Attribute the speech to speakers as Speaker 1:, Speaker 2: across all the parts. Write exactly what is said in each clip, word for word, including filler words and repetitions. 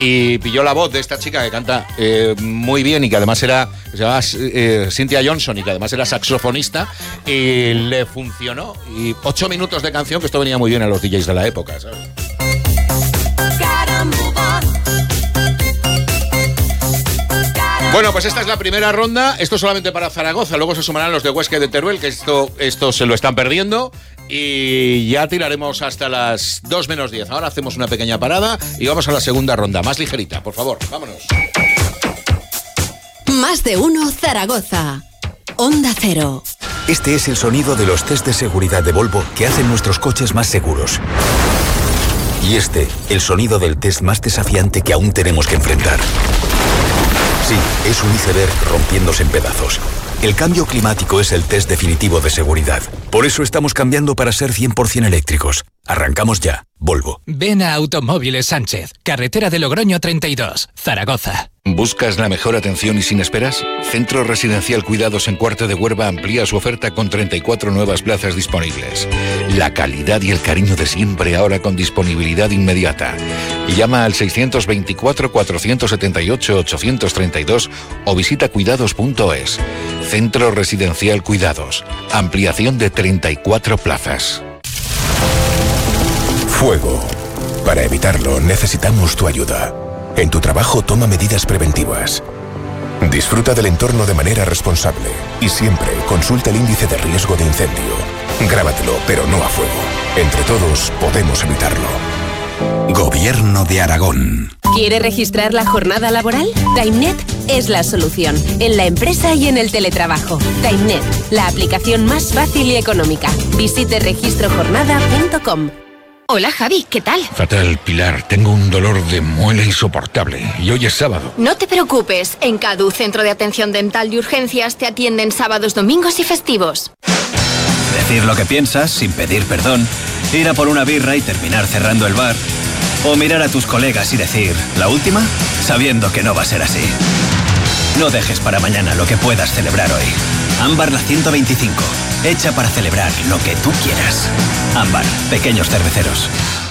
Speaker 1: y pilló la voz de esta chica que canta eh, muy bien y que además era, se llama eh, Cynthia Johnson y que además era saxofonista, y le funcionó. Y ocho minutos de canción, que esto venía muy bien a los D Js de la época, ¿sabes? Bueno, pues esta es la primera ronda. Esto solamente para Zaragoza. Luego se sumarán los de Huesca y de Teruel, que esto, esto se lo están perdiendo. Y ya tiraremos hasta las dos menos diez. Ahora hacemos una pequeña parada y vamos a la segunda ronda, más ligerita. Por favor, vámonos.
Speaker 2: Más de uno Zaragoza. Onda Cero.
Speaker 3: Este es el sonido de los test de seguridad de Volvo que hacen nuestros coches más seguros. Y este, el sonido del test más desafiante que aún tenemos que enfrentar. Sí, es un iceberg rompiéndose en pedazos. El cambio climático es el test definitivo de seguridad. Por eso estamos cambiando para ser cien por ciento eléctricos. Arrancamos ya. Volvo.
Speaker 4: Ven a Automóviles Sánchez, carretera de Logroño treinta y dos, Zaragoza.
Speaker 5: ¿Buscas la mejor atención y sin esperas? Centro Residencial Cuidados en Cuarto de Huerva amplía su oferta con treinta y cuatro nuevas plazas disponibles. La calidad y el cariño de siempre ahora con disponibilidad inmediata. Llama al seiscientos veinticuatro, cuatrocientos setenta y ocho, ochocientos treinta y dos o visita cuidados punto es. Centro Residencial Cuidados. Ampliación de treinta y cuatro plazas.
Speaker 6: Fuego. Para evitarlo necesitamos tu ayuda. En tu trabajo toma medidas preventivas. Disfruta del entorno de manera responsable y siempre consulta el índice de riesgo de incendio. Grábatelo, pero no a fuego. Entre todos podemos evitarlo. Gobierno de Aragón.
Speaker 2: ¿Quiere registrar la jornada laboral? TimeNet es la solución, en la empresa y en el teletrabajo. TimeNet, la aplicación más fácil y económica. Visite registro jornada punto com.
Speaker 7: Hola Javi, ¿qué tal?
Speaker 5: Fatal, Pilar. Tengo un dolor de muela insoportable y hoy es sábado.
Speaker 7: No te preocupes. En CADU, Centro de Atención Dental y Urgencias, te atienden sábados, domingos y festivos.
Speaker 8: Decir lo que piensas sin pedir perdón. Ir a por una birra y terminar cerrando el bar. O mirar a tus colegas y decir, ¿la última? Sabiendo que no va a ser así. No dejes para mañana lo que puedas celebrar hoy. Ámbar la ciento veinticinco. Hecha para celebrar lo que tú quieras. Ámbar, pequeños cerveceros.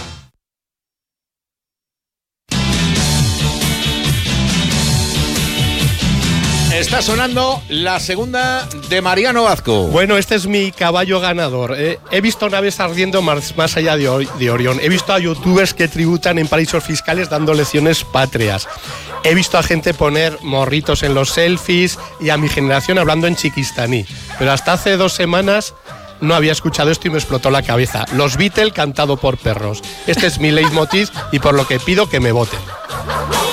Speaker 1: Está sonando la segunda de Mariano Vazco.
Speaker 9: Bueno, este es mi caballo ganador. Eh, he visto naves ardiendo más, más allá de, Or- de Orión. He visto a youtubers que tributan en paraísos fiscales dando lecciones patrias. He visto a gente poner morritos en los selfies y a mi generación hablando en chiquistaní. Pero hasta hace dos semanas no había escuchado esto y me explotó la cabeza. Los Beatles cantado por perros. Este es mi leitmotiv y por lo que pido que me voten.